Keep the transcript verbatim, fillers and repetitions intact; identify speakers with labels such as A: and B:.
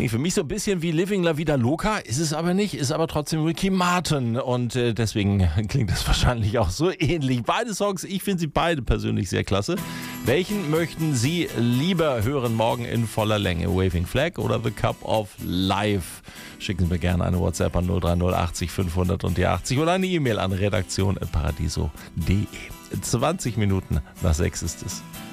A: Klingt für mich so ein bisschen wie Living La Vida Loca, ist es aber nicht, ist aber trotzdem Ricky Martin und äh, deswegen klingt das wahrscheinlich auch so ähnlich. Beide Songs, ich finde sie beide persönlich sehr klasse. Welchen möchten Sie lieber hören morgen in voller Länge? Waving Flag oder The Cup of Life? Schicken Sie mir gerne eine WhatsApp an null drei null achtzig fünfhundert und die achtzig oder eine E-Mail an redaktion at paradiso punkt de. zwanzig Minuten nach sechs ist es.